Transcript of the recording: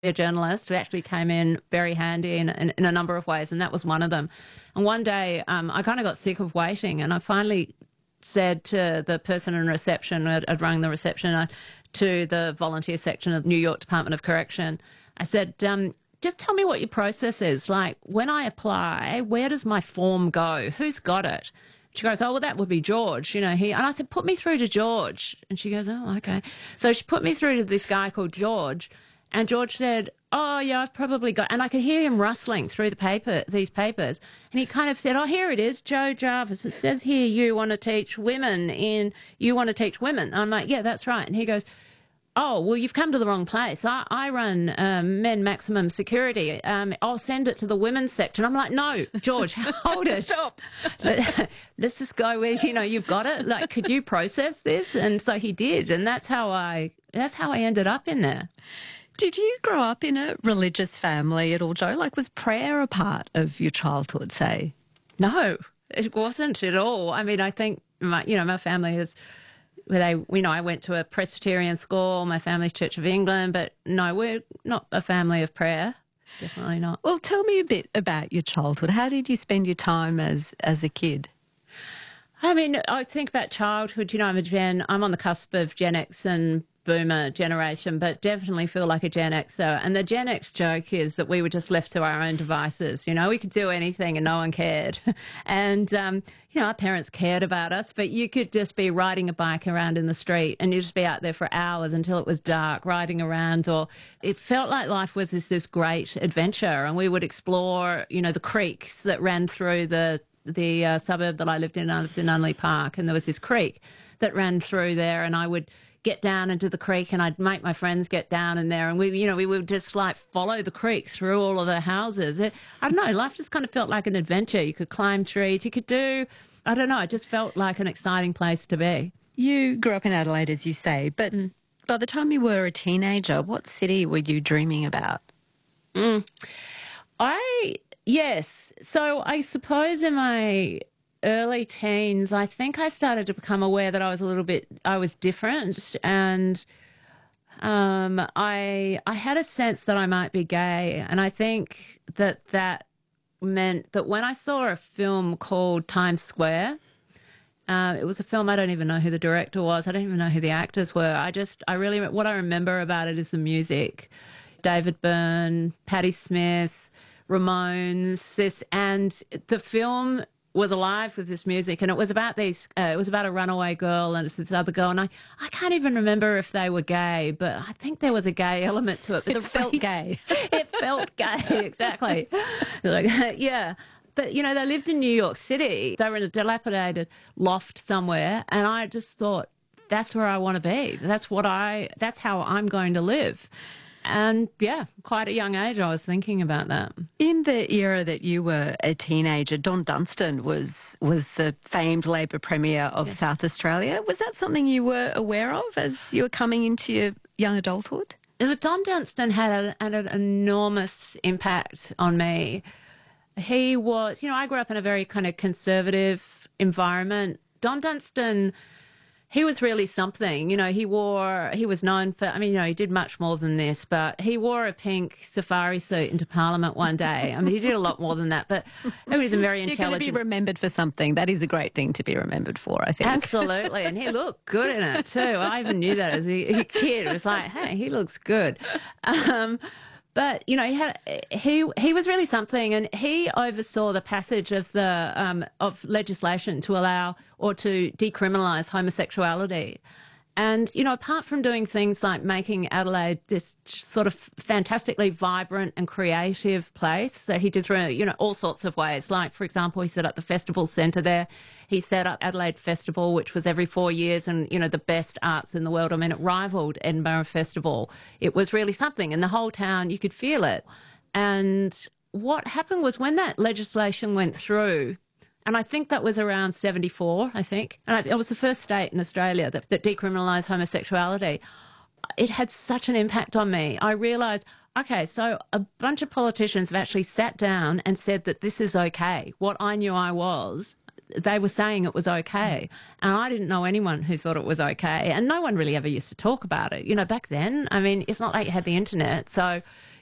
a journalist who actually came in very handy in a number of ways, and that was one of them. And one day I kind of got sick of waiting, and I finally said to the person in reception, I'd rung the reception to the volunteer section of New York Department of Correction. I said, just tell me what your process is. Like, when I apply, where does my form go? Who's got it? She goes, oh, well, that would be George. And I said, put me through to George. And she goes, oh, okay. So she put me through to this guy called George. And George said, oh, yeah, I've probably got, and I could hear him rustling through these papers. And he kind of said, oh, here it is, Joe Jarvis. It says here you want to teach women. I'm like, yeah, that's right. And he goes, oh, well, you've come to the wrong place. I run men maximum security. I'll send it to the women's section. I'm like, no, George, hold it. Stop. Let's just go with, you've got it. Like, could you process this? And so he did. And that's how I ended up in there. Did you grow up in a religious family at all, Jo? Like, was prayer a part of your childhood, say? No, it wasn't at all. I mean, I think my family is, I went to a Presbyterian school, my family's Church of England, but no, we're not a family of prayer. Definitely not. Well, tell me a bit about your childhood. How did you spend your time as a kid? I mean, I think about childhood, I'm on the cusp of Gen X and Boomer generation, but definitely feel like a Gen Xer. And the Gen X joke is that we were just left to our own devices. We could do anything and no one cared. And, our parents cared about us, but you could just be riding a bike around in the street and you'd just be out there for hours until it was dark, riding around. Or it felt like life was this great adventure, and we would explore, the creeks that ran through the suburb that I lived in Unley Park, and there was this creek that ran through there, and I would get down into the creek and I'd make my friends get down in there, and we would just like follow the creek through all of the houses. I don't know, life just kind of felt like an adventure. You could climb trees, you could do, I don't know, it just felt like an exciting place to be. You grew up in Adelaide, as you say, but by the time you were a teenager, what city were you dreaming about? Yes. So I suppose in my early teens, I think I started to become aware that I was different, and I had a sense that I might be gay, and I think that meant that when I saw a film called Times Square, it was a film, I don't even know who the director was, I don't even know who the actors were. What I remember about it is the music. David Byrne, Patti Smith, Ramones, and the film was alive with this music, and it was about it was about a runaway girl and this other girl, and I can't even remember if they were gay, but I think there was a gay element to it. But it felt gay. It felt gay, exactly. Yeah. But, they lived in New York City. They were in a dilapidated loft somewhere, and I just thought, that's where I want to be. That's how I'm going to live. And, yeah, quite a young age I was thinking about that. In the era that you were a teenager, Don Dunstan was the famed Labor Premier of South Australia. Was that something you were aware of as you were coming into your young adulthood? Don Dunstan had an enormous impact on me. He was, I grew up in a very kind of conservative environment. Don Dunstan, he was really something. He was known for, he did much more than this, but he wore a pink safari suit into Parliament one day. He did a lot more than that, but he was a very intelligent. You're going to be remembered for something. That is a great thing to be remembered for, I think. Absolutely, and he looked good in it too. I even knew that as a kid. It was like, hey, he looks good. But he was really something, and he oversaw the passage of of legislation to allow or to decriminalise homosexuality. And, apart from doing things like making Adelaide this sort of fantastically vibrant and creative place that he did through, all sorts of ways. Like, for example, he set up the festival centre there. He set up Adelaide Festival, which was every 4 years, and, the best arts in the world. It rivaled Edinburgh Festival. It was really something, and the whole town, you could feel it. And what happened was when that legislation went through, and I think that was around 74, And it was the first state in Australia that decriminalised homosexuality. It had such an impact on me. I realised, okay, so a bunch of politicians have actually sat down and said that this is okay. What I knew I was, they were saying it was okay. And I didn't know anyone who thought it was okay. And no one really ever used to talk about it. You know, back then, I mean, it's not like you had the internet. So,